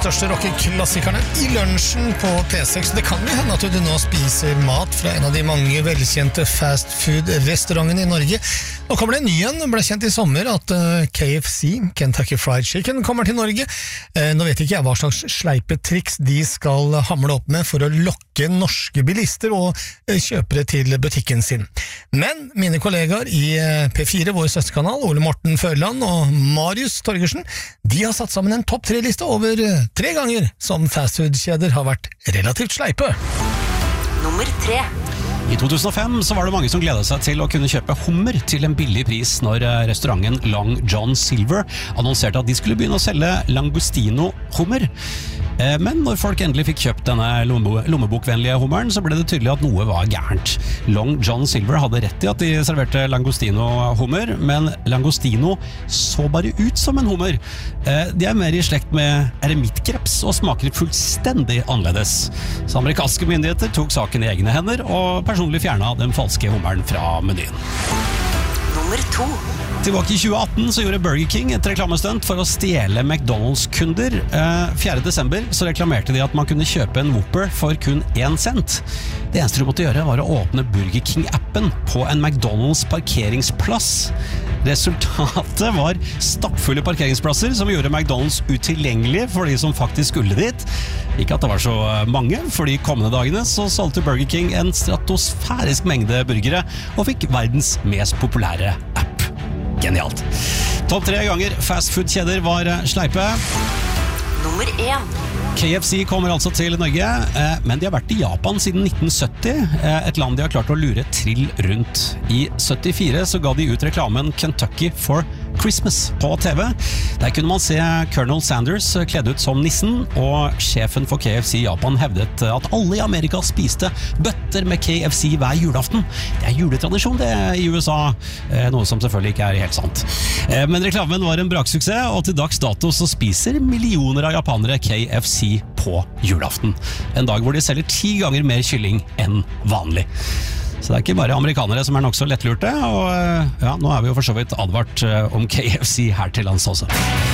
største rockeklassikerne I lunsjen på P6. Det kan jo hende at du nå spiser mat fra en av de mange velkjente fast food-restaurantene I Norge. Nå kommer det en ny en. Det ble kjent I sommer at KFC, Kentucky Fried Chicken, kommer til Norge. Nå vet ikke jeg hva slags sleipetriks de skal hamle opp med for å lokke norske bilister og kjøpere til butikken sin. Men mine kollegaer I P4, vår søsterkanal, Ole Morten Førland og Marius Torgersen, de har satt sammen en topp 3-liste over 3 ganger som fastfood-kjeder har vært relativt sleipe. Nummer 3. I 2005 så var det mange som gledet seg til å kunne kjøpe hummer til en billig pris når restauranten Long John Silver annonserte at de skulle begynne å selge langostino-hummer. Men når folk endelig fikk kjøpt denne lommebokvennlige hummeren, så ble det tydelig at noe var gærent. Long John Silver hadde rett I at de serverte langostino-hummer, men langostino så bare ut som en hummer. De mer I slekt med eremittkreps og smaker fullstendig annerledes. Så amerikanske myndigheter tok saken I egne hender og personlig fjernet den falske hummeren fra menyen. Nummer 2. Tilbake I 2018 så gjorde Burger King et reklamestunt for å stjele McDonalds-kunder. 4. desember så reklamerte de at man kunne kjøpe en Whopper for kun 1 cent. Det eneste du måtte gjøre var å åpne Burger King-appen på en McDonalds parkeringsplass. Resultatet var stappfulle parkeringsplasser som gjorde McDonalds utilgjengelig for de som faktisk skulle dit. Ikke at det var så mange, for de kommende dagene så solgte Burger King en stratosfærisk mengde burgere og fikk verdens mest populære app. Genialt. Topp 3 ganger fastfood-kjeder var sleipe. Nummer 1. KFC kommer altså til Norge, men de har vært I Japan siden 1970, et land de har klart å lure trill rundt. I 74 så ga de ut reklamen Kentucky for Christmas på TV. Der kunne man se Colonel Sanders kledd ut som nissen, og sjefen for KFC Japan hevdet at alle I Amerika spiste bøtter med KFC hver julaften. Det juletradisjon det I USA, noe som selvfølgelig ikke helt sant. Men reklamen var en braksuksess, og til dags dato så spiser millioner av japanere KFC på julaften. En dag hvor de selger 10 ganger mer kylling enn vanlig. Så det ikke bare amerikanere som nok så lettlurte, og ja, nå vi jo for så vidt advart om KFC her til lands også.